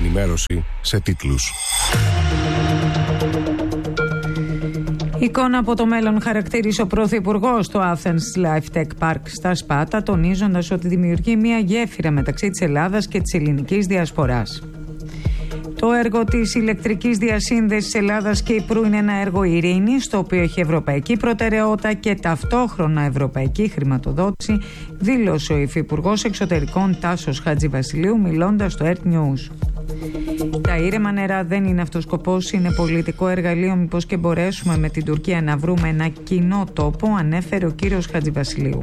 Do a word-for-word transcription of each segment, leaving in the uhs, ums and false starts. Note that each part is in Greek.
ενημέρωση σε τίτλους. Εικόνα από το μέλλον χαρακτήρισε ο Πρωθυπουργός στο Athens Life Tech Park στα Σπάτα, τονίζοντας ότι δημιουργεί μια γέφυρα μεταξύ της Ελλάδας και της ελληνικής διασποράς. Το έργο της ηλεκτρικής διασύνδεσης Ελλάδας και Κύπρου είναι ένα έργο ειρήνης, το οποίο έχει ευρωπαϊκή προτεραιότητα και ταυτόχρονα ευρωπαϊκή χρηματοδότηση, δήλωσε ο Υφυπουργός Εξωτερικών Τάσος Χατζηβασιλείου μιλώντας στο Earth News. Τα ήρεμα νερά δεν είναι αυτός σκοπός, είναι πολιτικό εργαλείο. Μήπως και μπορέσουμε με την Τουρκία να βρούμε ένα κοινό τόπο, ανέφερε ο κύριος Χατζηβασιλείου.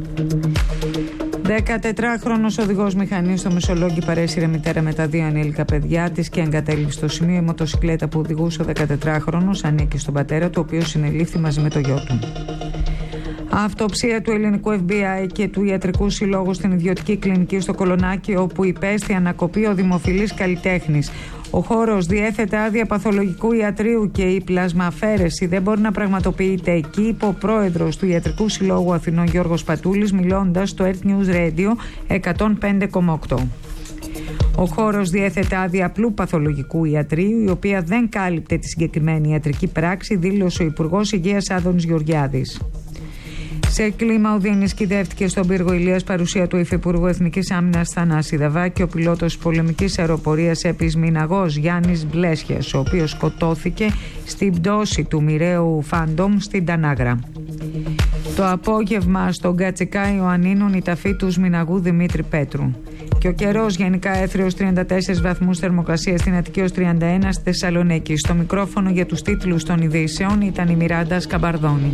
δεκατετράχρονος οδηγός μηχανής στο Μεσολόγγι παρέσυρε μητέρα με τα δύο ανήλικα παιδιά της και εγκατέλειψε στο σημείο. Η μοτοσυκλέτα που οδηγούσε ο δεκατετράχρονος ανήκει στον πατέρα του, ο οποίος συνελήφθη μαζί με το γιο του. Αυτοψία του ελληνικού εφ μπι άι και του Ιατρικού Συλλόγου στην ιδιωτική κλινική στο Κολονάκι, όπου υπέστη ανακοπή ο δημοφιλής καλλιτέχνης. Ο χώρος διέθετε άδεια παθολογικού ιατρείου και η πλασμαφέρεση δεν μπορεί να πραγματοποιείται εκεί, είπε ο πρόεδρος του Ιατρικού Συλλόγου Αθηνών Γιώργος Πατούλης, μιλώντας στο Earth News Radio εκατόν πέντε κόμμα οκτώ. Ο χώρος διέθετε άδεια απλού παθολογικού ιατρείου, η οποία δεν κάλυπτε τη συγκεκριμένη ιατρική πράξη, δήλωσε ο Υπουργός Υγείας Άδωνης Γεωργιάδης. Σε κλίμα οδύνης κυδεύτηκε στον πύργο Ηλίας παρουσία του Υφυπουργού Εθνικής Άμυνας Θανάση Δαβάκη, ο πιλότος της πολεμικής αεροπορίας Επισμηναγός Γιάννης Μπλέσχιας, ο οποίος σκοτώθηκε στην πτώση του μοιραίου Φάντομ στην Τανάγρα. Το απόγευμα στον Κατσικά Ιωαννίνων η ταφή του Σμηναγού Δημήτρη Πέτρου. Και ο καιρός γενικά έθριος τριάντα τέσσερις βαθμούς θερμοκρασία στην Αττική ως τριάντα ένα στη Θεσσαλονίκη. Στο μικρόφωνο για τους τίτλους των ειδήσεων ήταν η Μιράντα Σκαμπαρδόνη.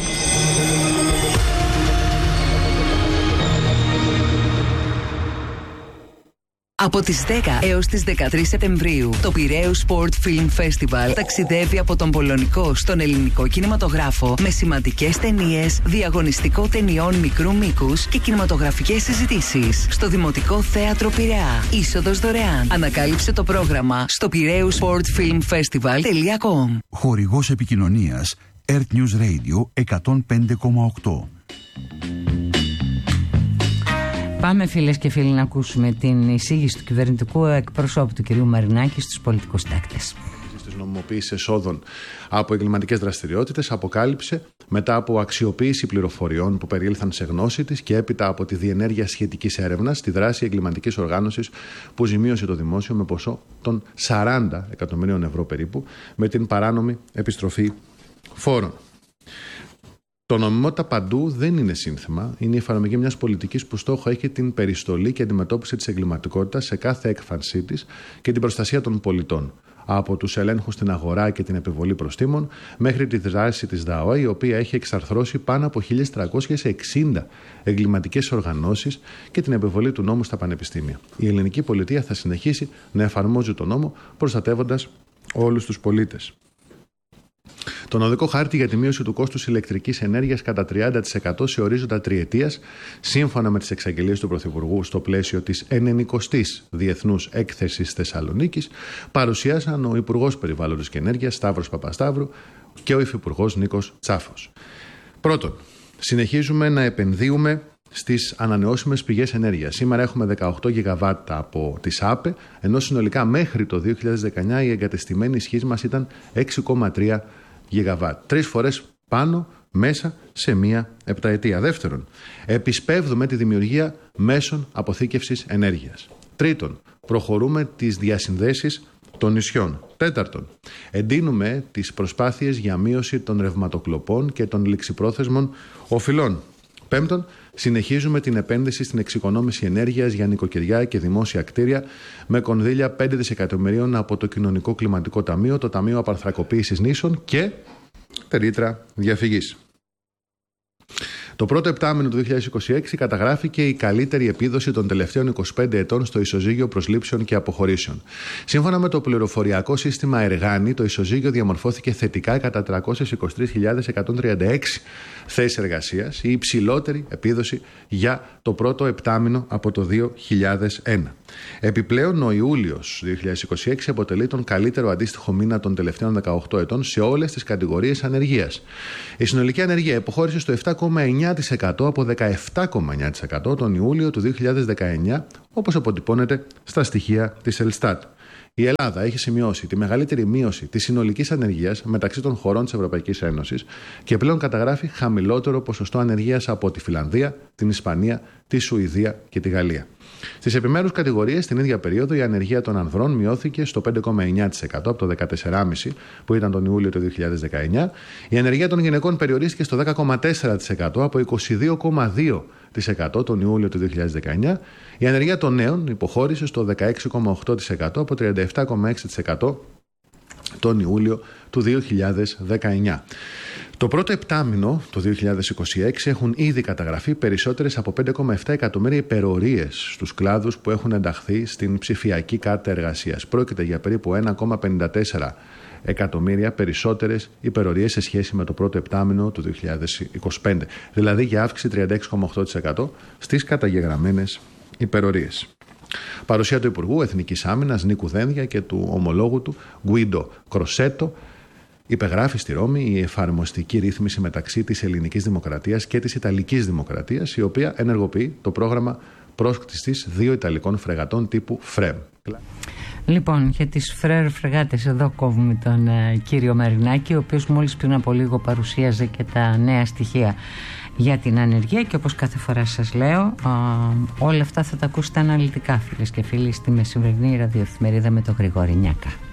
Από τις δέκα έως τις δεκατρείς Σεπτεμβρίου, το Πειραίους Sport Film Festival ταξιδεύει από τον πολωνικό στον ελληνικό κινηματογράφο με σημαντικές ταινίες, διαγωνιστικό ταινιών μικρού μήκους και κινηματογραφικές συζητήσεις στο Δημοτικό Θέατρο Πειραιά. Είσοδος δωρεάν. Ανακάλυψε το πρόγραμμα στο πειραίους σπορτ φιλμ φεστιβάλ τελεία κομ. Χορηγός επικοινωνίας Earth News Radio εκατόν πέντε κόμμα οκτώ. Πάμε φίλες και φίλοι να ακούσουμε την εισήγηση του κυβερνητικού εκπροσώπου του κυρίου Μαρινάκη στους πολιτικούς τάκτες. Της νομιμοποίησης εσόδων από εγκληματικές δραστηριότητες αποκάλυψε μετά από αξιοποίηση πληροφοριών που περιήλθαν σε γνώση της και έπειτα από τη διενέργεια σχετικής έρευνας τη δράση εγκληματικής οργάνωσης που ζημίωσε το δημόσιο με ποσό των σαράντα εκατομμυρίων ευρώ περίπου με την παράνομη επιστροφή φόρων. Το νομιμότητα παντού δεν είναι σύνθημα, είναι η εφαρμογή μιας πολιτικής που στόχο έχει την περιστολή και αντιμετώπιση της εγκληματικότητας σε κάθε έκφανσή της και την προστασία των πολιτών. Από τους ελέγχους στην αγορά και την επιβολή προστίμων μέχρι τη δράση της ΔΑΟΕ, η οποία έχει εξαρθρώσει πάνω από χίλιες τριακόσιες εξήντα εγκληματικές οργανώσεις και την επιβολή του νόμου στα πανεπιστήμια. Η ελληνική πολιτεία θα συνεχίσει να εφαρμόζει τον νόμο προστατεύοντας όλους τους πολίτες. Τον οδικό χάρτη για τη μείωση του κόστους ηλεκτρικής ενέργειας κατά τριάντα τοις εκατό σε ορίζοντα τριετίας, σύμφωνα με τις εξαγγελίες του Πρωθυπουργού στο πλαίσιο της ενενηκοστής Διεθνούς Έκθεσης Θεσσαλονίκης, παρουσιάσαν ο Υπουργός Περιβάλλοντος και Ενέργειας Σταύρος Παπασταύρου και ο Υφυπουργός Νίκος Τσάφος. Πρώτον, συνεχίζουμε να επενδύουμε στις ανανεώσιμες πηγές ενέργειας. Σήμερα έχουμε δεκαοκτώ γιγαβάτ από τις ΑΠΕ, ενώ συνολικά μέχρι το δύο χιλιάδες δεκαεννιά η εγκατεστημένη ισχύς μας ήταν έξι κόμμα τρία γιγαβάτ. Τρεις φορές πάνω μέσα σε μία επταετία. Δεύτερον, επισπεύδουμε τη δημιουργία μέσων αποθήκευσης ενέργειας. Τρίτον, προχωρούμε τις διασυνδέσεις των νησιών. Τέταρτον, εντείνουμε τις προσπάθειες για μείωση των ρευματοκλοπών και των ληξιπρόθεσμων οφειλών. Πέμπτον, συνεχίζουμε την επένδυση στην εξοικονόμηση ενέργειας για νοικοκυριά και δημόσια κτίρια με κονδύλια πέντε δισεκατομμυρίων από το Κοινωνικό Κλιματικό Ταμείο, το Ταμείο Απανθρακοποίησης Νήσων και τη ρήτρα διαφυγής. Το πρώτο επτάμηνο του δύο χιλιάδες είκοσι έξι καταγράφηκε η καλύτερη επίδοση των τελευταίων είκοσι πέντε ετών στο ισοζύγιο προσλήψεων και αποχωρήσεων. Σύμφωνα με το πληροφοριακό σύστημα Εργάνη, το ισοζύγιο διαμορφώθηκε θετικά κατά τριακόσιες είκοσι τρεις χιλιάδες εκατόν τριάντα έξι θέσεις εργασίας, η υψηλότερη επίδοση για το πρώτο επτάμηνο από το δύο χιλιάδες ένα. Επιπλέον, ο Ιούλιος δύο χιλιάδες είκοσι έξι αποτελεί τον καλύτερο αντίστοιχο μήνα των τελευταίων δεκαοκτώ ετών σε όλες τις κατηγορίες ανεργίας. Η συνολική ανεργία υποχώρησε στο επτά κόμμα εννιά τοις εκατό από δεκαεπτά κόμμα εννιά τοις εκατό τον Ιούλιο του δύο χιλιάδες δεκαεννιά, όπως αποτυπώνεται στα στοιχεία της Ελστάτ. Η Ελλάδα έχει σημειώσει τη μεγαλύτερη μείωση της συνολικής ανεργίας μεταξύ των χωρών της Ευρωπαϊκής Ένωσης και πλέον καταγράφει χαμηλότερο ποσοστό ανεργίας από τη Φιλανδία, την Ισπανία, τη Σουηδία και τη Γαλλία. Στις επιμέρους κατηγορίες, την ίδια περίοδο, η ανεργία των ανδρών μειώθηκε στο πέντε κόμμα εννιά τοις εκατό από το δεκατέσσερα κόμμα πέντε τοις εκατό που ήταν τον Ιούλιο του δύο χιλιάδες δεκαεννιά. Η ανεργία των γυναικών περιορίστηκε στο δέκα κόμμα τέσσερα τοις εκατό από είκοσι δύο κόμμα δύο τοις εκατό τον Ιούλιο του δύο χιλιάδες δεκαεννιά. Η ανεργία των νέων υποχώρησε στο δεκαέξι κόμμα οκτώ τοις εκατό από τριάντα επτά κόμμα έξι τοις εκατό τον Ιούλιο του δύο χιλιάδες δεκαεννιά. Το πρώτο επτάμηνο του δύο χιλιάδες είκοσι έξι έχουν ήδη καταγραφεί περισσότερες από πέντε κόμμα επτά εκατομμύρια υπερορίες στους κλάδους που έχουν ενταχθεί στην ψηφιακή κάρτα εργασίας. Πρόκειται για περίπου ένα κόμμα πενήντα τέσσερα εκατομμύρια περισσότερες υπερορίες σε σχέση με το πρώτο επτάμηνο του δύο χιλιάδες είκοσι πέντε. Δηλαδή για αύξηση τριάντα έξι κόμμα οκτώ τοις εκατό στις καταγεγραμμένες υπερορίες. Παρουσία του Υπουργού Εθνικής Άμυνας Νίκου Δένδια και του ομολόγου του Γκουίντο Κροσέτο υπεγράφει στη Ρώμη η εφαρμοστική ρύθμιση μεταξύ της ελληνικής δημοκρατίας και της ιταλικής δημοκρατίας, η οποία ενεργοποιεί το πρόγραμμα πρόσκλησης δύο ιταλικών φρεγατών τύπου ΦΡΕΜ. Λοιπόν, για τις φρέρ φρεγάτες εδώ κόβουμε τον ε, κύριο Μαρινάκη, ο οποίος μόλις πριν από λίγο παρουσίαζε και τα νέα στοιχεία για την ανεργία και όπως κάθε φορά σας λέω, α, όλα αυτά θα τα ακούσετε αναλυτικά, φίλες και φίλοι, στη μεσημερινή ραδιοεφημερίδα με τον Γρηγόρη Νιάκα.